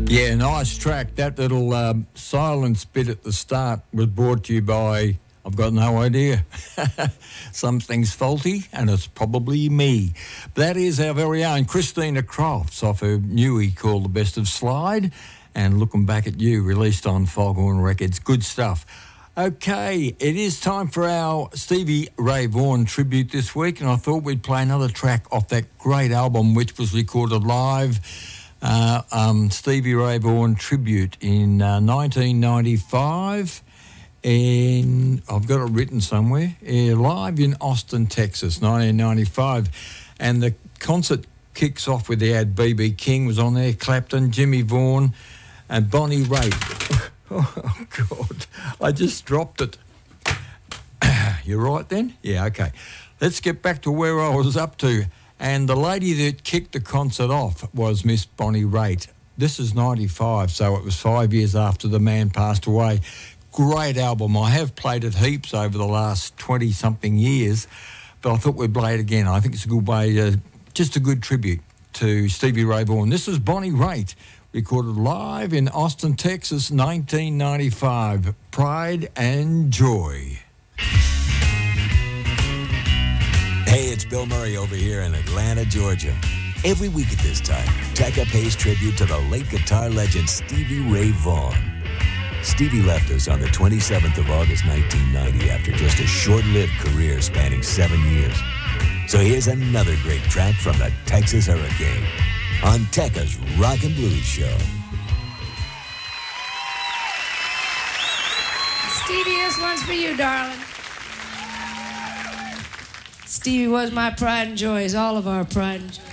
Yeah, nice track. That little silence bit at the start was brought to you by, I've got no idea. Something's faulty, and it's probably me. That is our very own Christina Crofts off her newie called The Best of Slide, and Looking Back at You, released on Foghorn Records. Good stuff. Okay, it is time for our Stevie Ray Vaughan tribute this week, and I thought we'd play another track off that great album which was recorded live, Stevie Ray Vaughan tribute in 1995. And I've got it written somewhere, live in Austin, Texas, 1995. And the concert kicks off with the ad. B.B. King was on there, Clapton, Jimmy Vaughan, and Bonnie Raitt. Oh, God, I just dropped it. You right then? Yeah, okay. Let's get back to where I was up to. And the lady that kicked the concert off was Miss Bonnie Raitt. This is 95, so it was 5 years after the man passed away. Great album. I have played it heaps over the last 20-something years, but I thought we'd play it again. I think it's a good way, just a good tribute to Stevie Ray Vaughan. This is Bonnie Raitt, recorded live in Austin, Texas, 1995. Pride and Joy. Hey, it's Bill Murray over here in Atlanta, Georgia. Every week at this time, Tekka pays tribute to the late guitar legend Stevie Ray Vaughan. Stevie left us on the 27th of August, 1990, after just a short-lived career spanning 7 years. So here's another great track from the Texas Hurricane on Tekka's Rock and Blues Show. Stevie, this one's for you, darling. Stevie was my pride and joy. He's all of our pride and joy.